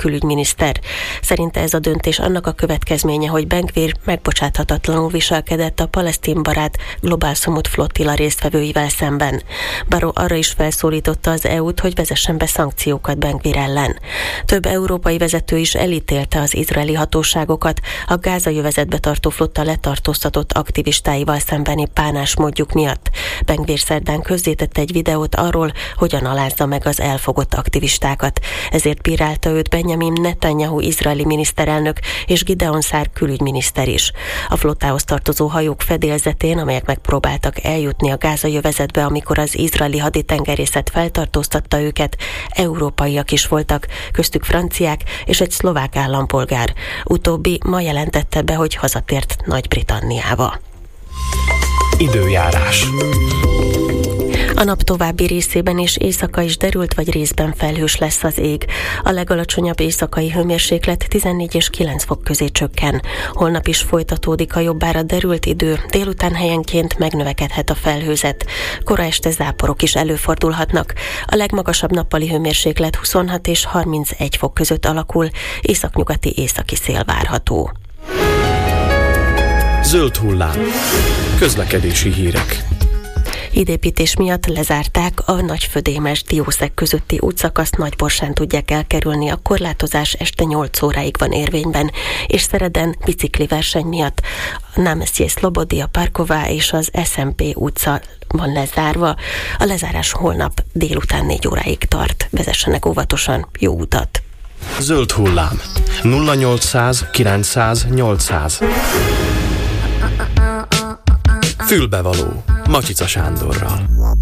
külügyminiszter. Szerinte ez a döntés annak a következménye, hogy Ben Gvir megbocsáthatatlanul viselkedett a palesztinbarát Global Summit flottilla résztvevőivel szemben. Barrot arra is felszólította az EU-t, hogy vezessen be szankciókat Ben Gvir ellen. Több európai vezető is elítélte az izraeli hatóságokat a gázai övezetbe tartó flotta letartóztatott aktivistáival szembeni bánásmódjuk miatt. Ben Gvir szerdán közzétette egy videót arról, hogyan alázza meg az elfogott aktivistákat. Ezért bírálta őt Benjamin Netanyahu izraeli miniszterelnök és Gideon Sa'ar külügyminiszter is. A flottához tartozó hajók fedélzetén, amelyek megpróbáltak eljutni a gázai övezetbe, amikor az izraeli haditengerészet feltartóztatta őket, európaiak is voltak, köztük franciák és egy szlovák állampolgár. Utóbbi ma jelentette be, hogy hazatért Nagy-Britanniába. Időjárás. A nap további részében és éjszaka is derült vagy részben felhős lesz az ég. A legalacsonyabb éjszakai hőmérséklet 14 és 9 fok közé csökken. Holnap is folytatódik a jobbára derült idő, délután helyenként megnövekedhet a felhőzet. Kora este záporok is előfordulhatnak. A legmagasabb nappali hőmérséklet 26 és 31 fok között alakul, északnyugati északi szél várható. Zöld hullám. Közlekedési hírek. Hídépítés miatt lezárták a Nagyfödémes Diószeg közötti útszakaszt, Nagyborsán tudják elkerülni. A korlátozás este 8 óráig van érvényben, és Szereden bicikli verseny miatt a Námestje Szlobodi, a Parková és az SMP utca van lezárva. A lezárás holnap délután 4 óráig tart. Vezessenek óvatosan, jó utat! Zöld hullám. 0800 900 800. Fülbevaló. Macsica Sándorral.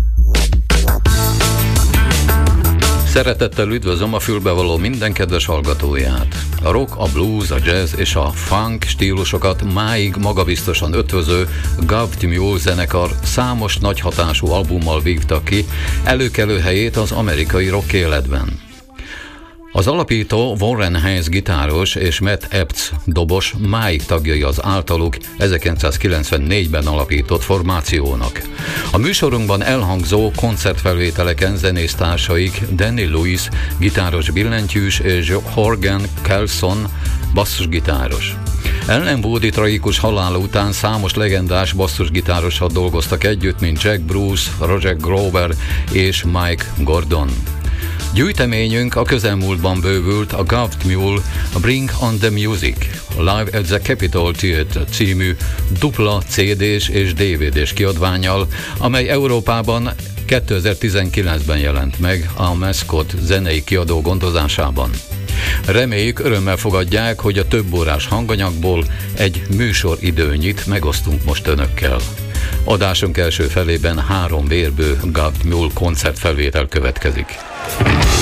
Szeretettel üdvözlöm a fülbevaló minden kedves hallgatóját. A rock, a blues, a jazz és a funk stílusokat máig magabiztosan ötvöző Gov't Mule zenekar számos nagy hatású albummal vívta ki előkelő helyét az amerikai rock életben. Az alapító Warren Haynes gitáros és Matt Epps dobos máig tagjai az általuk 1994-ben alapított formációnak. A műsorunkban elhangzó koncertfelvételeken zenésztársaik Danny Lewis gitáros billentyűs és Horgan Kelson basszusgitáros. Ellen Woody tragikus halála után számos legendás basszusgitárossal dolgoztak együtt, mint Jack Bruce, Roger Glover és Mike Gordon. Gyűjteményünk a közelmúltban bővült a Gov't Mule, a Bring on the Music, Live at the Capitol Theatre című dupla CD-s és DVD-s kiadvánnyal, amely Európában 2019-ben jelent meg a Mascot zenei kiadó gondozásában. Reméljük, örömmel fogadják, hogy a több órás hanganyagból egy műsoridőnyit megosztunk most önökkel. Adásunk első felében 3 vérbő Gov't Mule koncertfelvétel következik.